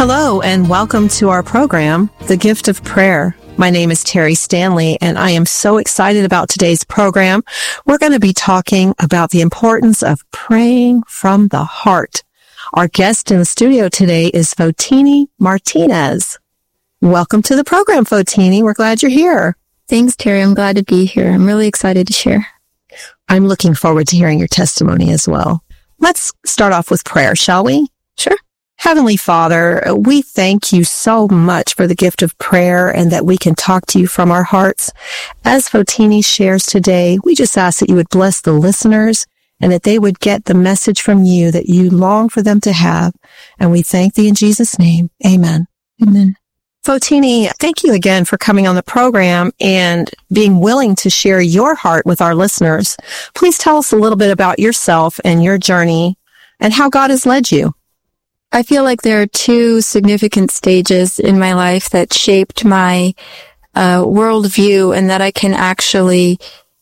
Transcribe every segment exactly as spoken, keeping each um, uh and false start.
Hello and welcome to our program, The Gift of Prayer. My name is Terry Stanley and I am so excited about today's program. We're going to be talking about the importance of praying from the heart. Our guest in the studio today is Fotini Martinez. Welcome to the program, Fotini. We're glad you're here. Thanks, Terry. I'm glad to be here. I'm really excited to share. I'm looking forward to hearing your testimony as well. Let's start off with prayer, shall we? Sure. Heavenly Father, we thank you so much for the gift of prayer and that we can talk to you from our hearts. As Fotini shares today, we just ask that you would bless the listeners and that they would get the message from you that you long for them to have. And we thank thee in Jesus' name. Amen. Amen. Fotini, thank you again for coming on the program and being willing to share your heart with our listeners. Please tell us a little bit about yourself and your journey and how God has led you. I feel like there are two significant stages in my life that shaped my uh, worldview and that I can actually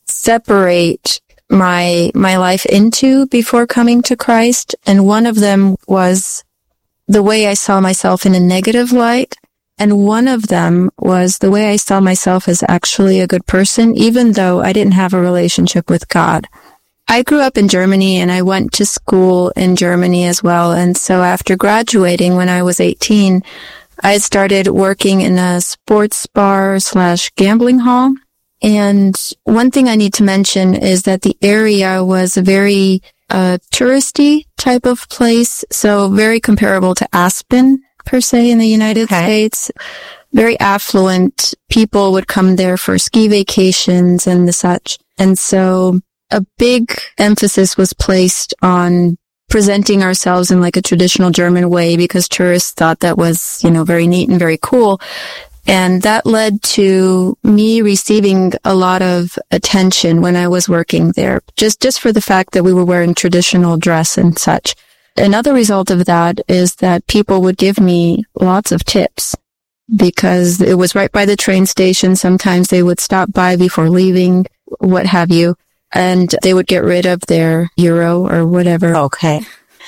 separate my my life into before coming to Christ. And one of them was the way I saw myself in a negative light. And one of them was the way I saw myself as actually a good person, even though I didn't have a relationship with God. I grew up in Germany and I went to school in Germany as well. And so after graduating when I was eighteen, I started working in a sports bar slash gambling hall. And one thing I need to mention is that the area was a very uh, touristy type of place. So very comparable to Aspen per se in the United okay. States. Very affluent people would come there for ski vacations and the such. And so a big emphasis was placed on presenting ourselves in like a traditional German way because tourists thought that was, you know, very neat and very cool. And that led to me receiving a lot of attention when I was working there, just, just for the fact that we were wearing traditional dress and such. Another result of that is that people would give me lots of tips because it was right by the train station. Sometimes they would stop by before leaving, what have you. And they would get rid of their euro or whatever. Okay.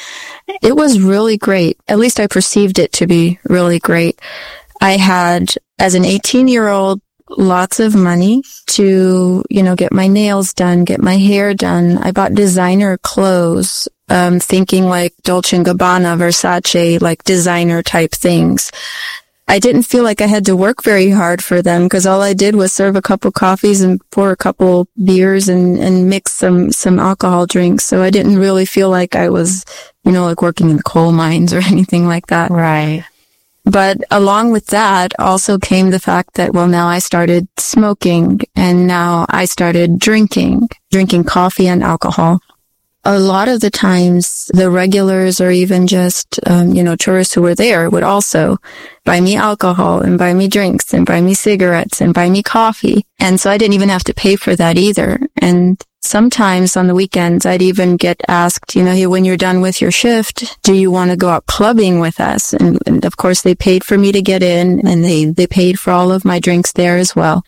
It was really great. At least I perceived it to be really great. I had, as an eighteen-year-old, lots of money to, you know, get my nails done, get my hair done. I bought designer clothes, um, thinking like Dolce and Gabbana, Versace, like designer type things. I didn't feel like I had to work very hard for them because all I did was serve a couple coffees and pour a couple beers and, and mix some, some alcohol drinks. So I didn't really feel like I was, you know, like working in coal mines or anything like that. Right. But along with that also came the fact that, well, now I started smoking and now I started drinking, drinking coffee and alcohol. A lot of the times, the regulars or even just, um, you know, tourists who were there would also buy me alcohol and buy me drinks and buy me cigarettes and buy me coffee. And so I didn't even have to pay for that either. And sometimes on the weekends, I'd even get asked, you know, hey, when you're done with your shift, do you want to go out clubbing with us? And, and of course, they paid for me to get in and they, they paid for all of my drinks there as well.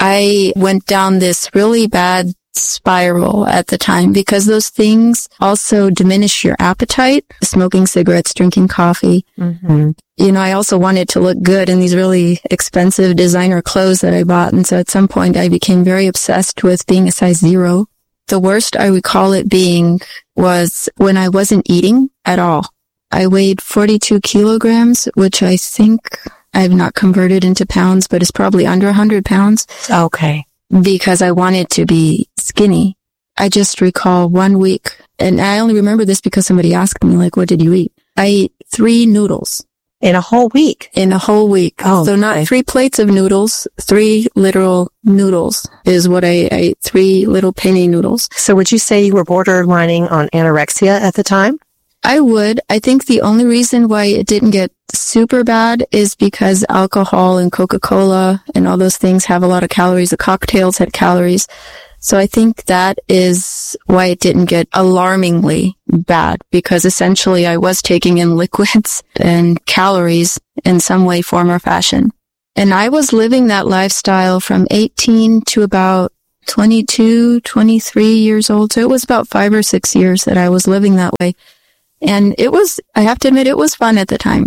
I went down this really bad spiral at the time because those things also diminish your appetite. Smoking cigarettes, drinking coffee. Mm-hmm. You know, I also wanted to look good in these really expensive designer clothes that I bought. And so at some point I became very obsessed with being a size zero. The worst I recall it being was when I wasn't eating at all. I weighed forty-two kilograms, which I think I've not converted into pounds, but it's probably under one hundred pounds. Okay. Because I wanted to be skinny. I just recall one week, and I only remember this because somebody asked me, like, what did you eat? I ate three noodles. In a whole week? In a whole week. Oh, so not okay. three plates of noodles, three literal noodles is what I, I ate, three little penny noodles. So would you say you were borderlining on anorexia at the time? I would. I think the only reason why it didn't get super bad is because alcohol and Coca-Cola and all those things have a lot of calories. The cocktails had calories. So I think that is why it didn't get alarmingly bad, because essentially I was taking in liquids and calories in some way, form, or fashion. And I was living that lifestyle from eighteen to about twenty-two, twenty-three years old. So it was about five or six years that I was living that way. And it was, I have to admit, it was fun at the time.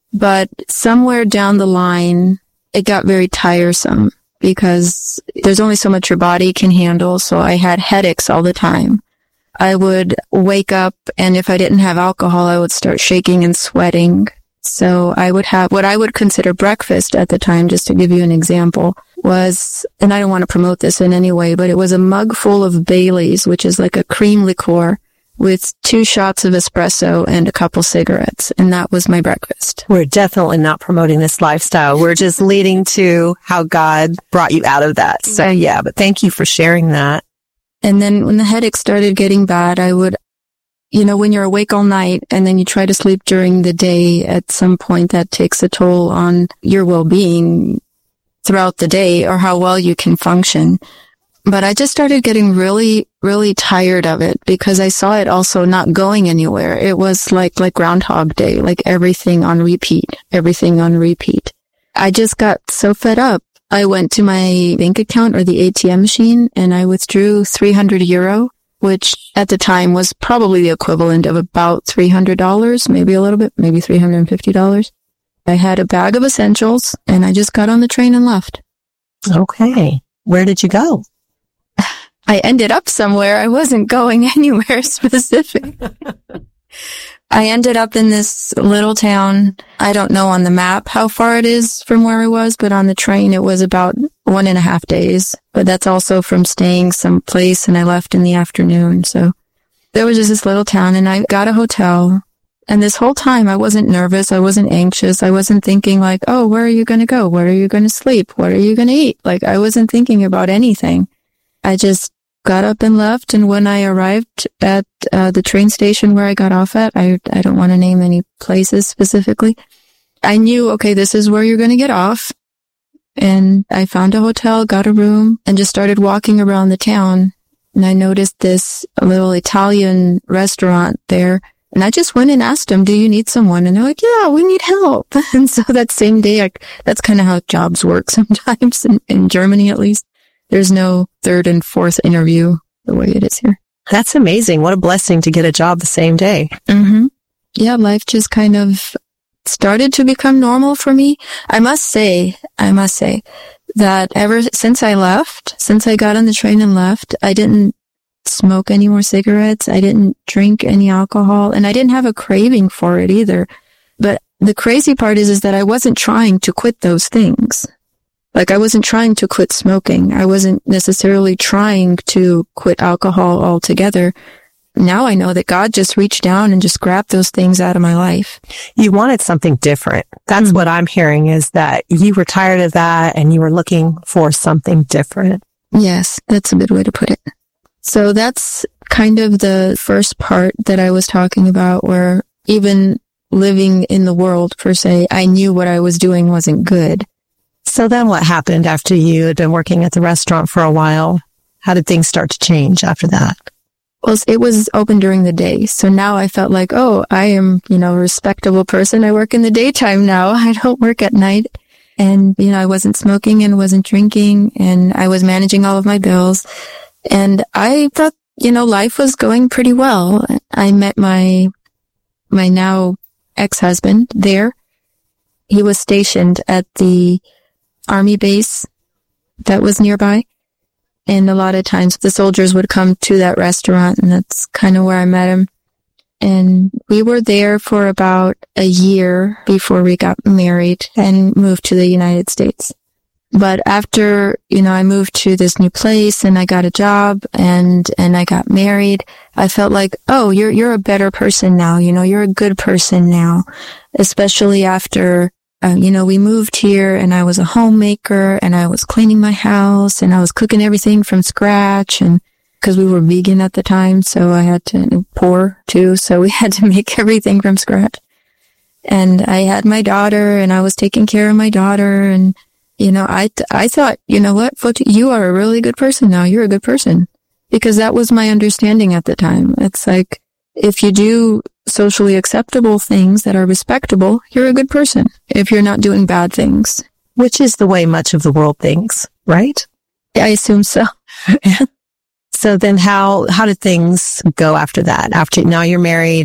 But somewhere down the line, it got very tiresome because there's only so much your body can handle. So I had headaches all the time. I would wake up, and if I didn't have alcohol, I would start shaking and sweating. So I would have what I would consider breakfast at the time, just to give you an example, was, and I don't want to promote this in any way, but it was a mug full of Baileys, which is like a cream liqueur, with two shots of espresso and a couple cigarettes. And that was my breakfast. We're definitely not promoting this lifestyle. We're just leading to how God brought you out of that. So yeah, but thank you for sharing that. And then when the headache started getting bad, I would, you know, when you're awake all night and then you try to sleep during the day, at some point that takes a toll on your well-being throughout the day or how well you can function. But I just started getting really, really tired of it because I saw it also not going anywhere. It was like, like Groundhog Day, like everything on repeat, everything on repeat. I just got so fed up. I went to my bank account or the A T M machine and I withdrew three hundred euro, which at the time was probably the equivalent of about three hundred dollars, maybe a little bit, maybe three hundred fifty dollars. I had a bag of essentials and I just got on the train and left. Okay. Where did you go? I ended up somewhere. I wasn't going anywhere specific. I ended up in this little town. I don't know on the map how far it is from where I was, but on the train it was about one and a half days. But that's also from staying someplace, and I left in the afternoon. So there was just this little town, and I got a hotel. And this whole time I wasn't nervous. I wasn't anxious. I wasn't thinking like, oh, where are you going to go? Where are you going to sleep? What are you going to eat? Like, I wasn't thinking about anything. I just got up and left, and when I arrived at uh, the train station where I got off at, I I don't want to name any places specifically, I knew, okay, this is where you're going to get off, and I found a hotel, got a room, and just started walking around the town, and I noticed this little Italian restaurant there, and I just went and asked them, do you need someone? And they're like, yeah, we need help. And so that same day, I, that's kind of how jobs work sometimes, in, in Germany at least. There's no third and fourth interview the way it is here. That's amazing. What a blessing to get a job the same day. Mm-hmm. Yeah, life just kind of started to become normal for me. I must say, I must say that ever since I left, since I got on the train and left, I didn't smoke any more cigarettes. I didn't drink any alcohol, and I didn't have a craving for it either. But the crazy part is, is that I wasn't trying to quit those things. Like, I wasn't trying to quit smoking. I wasn't necessarily trying to quit alcohol altogether. Now I know that God just reached down and just grabbed those things out of my life. You wanted something different. That's mm-hmm. what I'm hearing, is that you were tired of that and you were looking for something different. Yes, that's a good way to put it. So that's kind of the first part that I was talking about, where even living in the world, per se, I knew what I was doing wasn't good. So then what happened after you had been working at the restaurant for a while? How did things start to change after that? Well, it was open during the day. So now I felt like, oh, I am, you know, a respectable person. I work in the daytime now. I don't work at night. And, you know, I wasn't smoking and wasn't drinking, and I was managing all of my bills. And I thought, you know, life was going pretty well. I met my, my now ex-husband there. He was stationed at the army base that was nearby. And a lot of times the soldiers would come to that restaurant, and that's kind of where I met him. And we were there for about a year before we got married and moved to the United States. But after, you know, I moved to this new place and I got a job and, and I got married, I felt like, oh, you're, you're a better person now. You know, you're a good person now, especially after Uh, you know, we moved here and I was a homemaker and I was cleaning my house and I was cooking everything from scratch, and because we were vegan at the time, so I had to, poor too, so we had to make everything from scratch. And I had my daughter and I was taking care of my daughter, and, you know, I, I thought, you know what, you are a really good person now. You're a good person, because that was my understanding at the time. It's like, if you do socially acceptable things that are respectable, you're a good person if you're not doing bad things. Which is the way much of the world thinks, right? I assume so. So then how, how did things go after that? After now you're married,